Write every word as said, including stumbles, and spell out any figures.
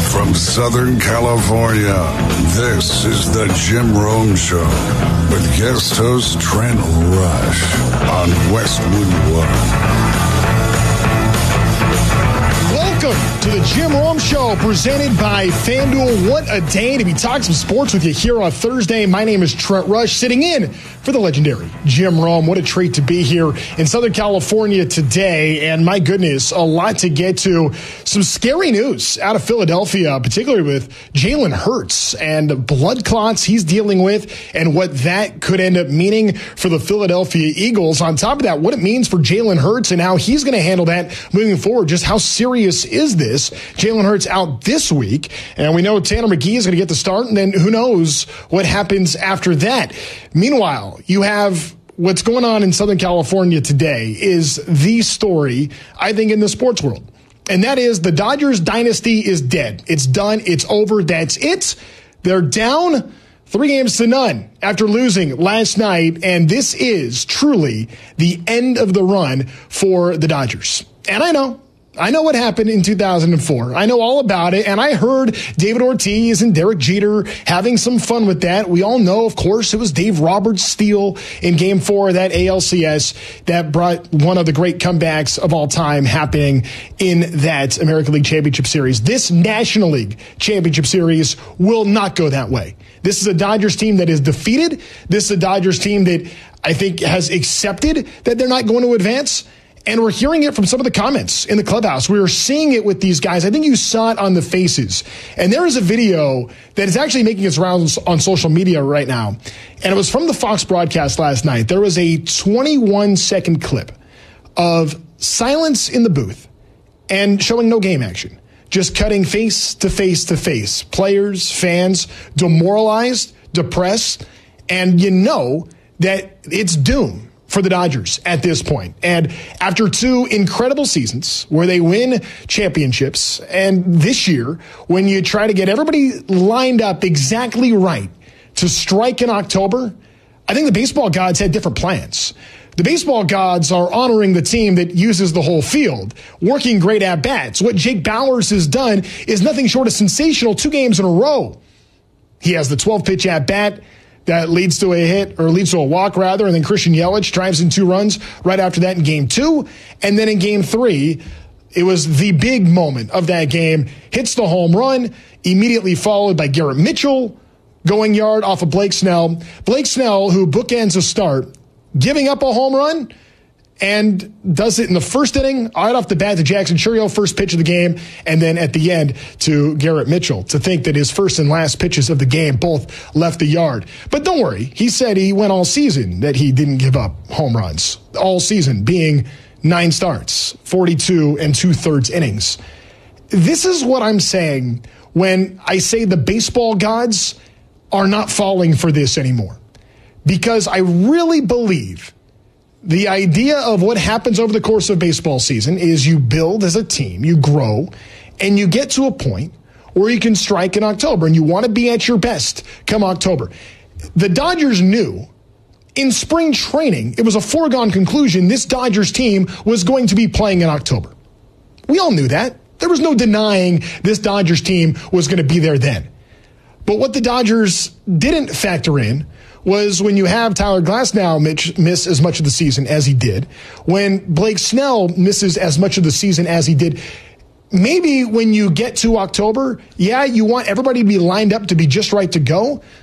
From Southern California, this is the Jim Rome Show with guest host Trent Rush on Westwood One. Welcome to the Jim Rome Show, presented by FanDuel. What a day to be talking some sports with you here on Thursday. My name is Trent Rush, sitting in for the legendary Jim Rome. What a treat to be here in Southern California today. And my goodness, a lot to get to. Some scary news out of Philadelphia, particularly with Jalen Hurts and blood clots he's dealing with and what that could end up meaning for the Philadelphia Eagles. On top of that, what it means for Jalen Hurts and how he's going to handle that moving forward. Just how serious is this? Jalen Hurts out this week, and we know Tanner McKee is going to get the start, and then who knows what happens after that. Meanwhile, you have what's going on in Southern California today is the story, I think, in the sports world. And that is the Dodgers dynasty is dead. It's done. It's over. That's it. They're down three games to none after losing last night. And this is truly the end of the run for the Dodgers. And I know. I know what happened in two thousand four. I know all about it, and I heard David Ortiz and Derek Jeter having some fun with that. We all know, of course, it was Dave Roberts' steal in Game four of that A L C S that brought one of the great comebacks of all time happening in that American League Championship Series. This National League Championship Series will not go that way. This is a Dodgers team that is defeated. This is a Dodgers team that I think has accepted that they're not going to advance. And we're hearing it from some of the comments in the clubhouse. We are seeing it with these guys. I think you saw it on the faces. And there is a video that is actually making its rounds on social media right now. And it was from the Fox broadcast last night. There was a twenty-one second clip of silence in the booth and showing no game action. Just cutting face to face to face. Players, fans, demoralized, depressed. And you know that it's doom for the Dodgers at this point. And after two incredible seasons where they win championships, and this year, when you try to get everybody lined up exactly right to strike in October, I think the baseball gods had different plans. The baseball gods are honoring the team that uses the whole field, working great at-bats. What Jake Bauers has done is nothing short of sensational, two games in a row. He has the twelve-pitch at-bat that leads to a hit, or leads to a walk, rather, and then Christian Yelich drives in two runs right after that in game two. And then in game three, it was the big moment of that game. Hits the home run, immediately followed by Garrett Mitchell going yard off of Blake Snell. Blake Snell, who bookends a start, giving up a home run, and does it in the first inning, right off the bat to Jackson Chourio, first pitch of the game, and then at the end to Garrett Mitchell. To think that his first and last pitches of the game both left the yard. But don't worry, he said he went all season that he didn't give up home runs. All season being nine starts, forty-two and two-thirds innings. This is what I'm saying when I say the baseball gods are not falling for this anymore. Because I really believe the idea of what happens over the course of baseball season is you build as a team, you grow, and you get to a point where you can strike in October, and you want to be at your best come October. The Dodgers knew in spring training, it was a foregone conclusion this Dodgers team was going to be playing in October. We all knew that. There was no denying this Dodgers team was going to be there then. But what the Dodgers didn't factor in was when you have Tyler Glasnow miss as much of the season as he did, when Blake Snell misses as much of the season as he did, maybe when you get to October, yeah, you want everybody to be lined up to be just right to go,